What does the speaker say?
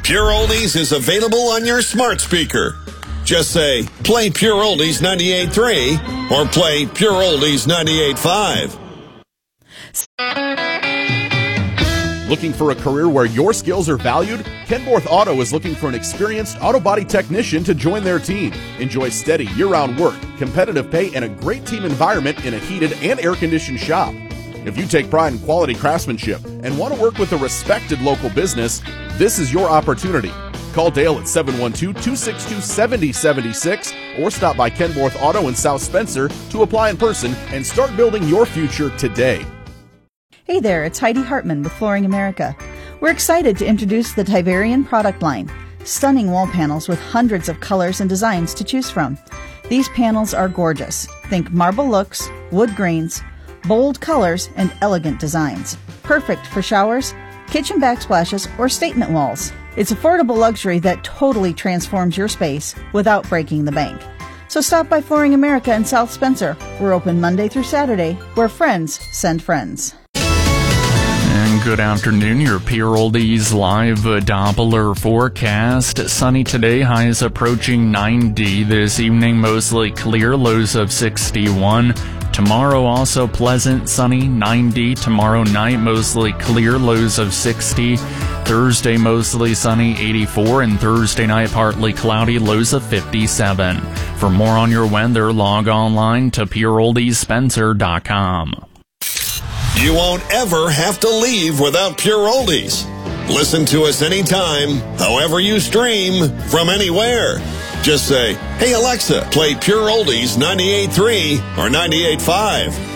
Pure Oldies is available on your smart speaker. Just say, play Pure Oldies 98.3 or play Pure Oldies 98.5. Looking for a career where your skills are valued? Kenworth Auto is looking for an experienced auto body technician to join their team. Enjoy steady year-round work, competitive pay, and a great team environment in a heated and air-conditioned shop. If you take pride in quality craftsmanship and want to work with a respected local business, this is your opportunity. Call Dale at 712-262-7076 or stop by Kenworth Auto in South Spencer to apply in person and start building your future today. Hey there, it's Heidi Hartman with Flooring America. We're excited to introduce the Tiverian product line. Stunning wall panels with hundreds of colors and designs to choose from. These panels are gorgeous. Think marble looks, wood grains, bold colors, and elegant designs. Perfect for showers, kitchen backsplashes, or statement walls. It's affordable luxury that totally transforms your space without breaking the bank. So stop by Flooring America in South Spencer. We're open Monday through Saturday, where friends send friends. And good afternoon, your Pure Oldies live Doppler forecast. Sunny today, highs approaching 90. This evening, mostly clear, lows of 61. Tomorrow, also pleasant, sunny, 90. Tomorrow night, mostly clear, lows of 60. Thursday, mostly sunny, 84. And Thursday night, partly cloudy, lows of 57. For more on your weather, log online to pureoldiesspencer.com. You won't ever have to leave without Pure Oldies. Listen to us anytime, however you stream, from anywhere. Just say, hey Alexa, play Pure Oldies 98.3 or 98.5.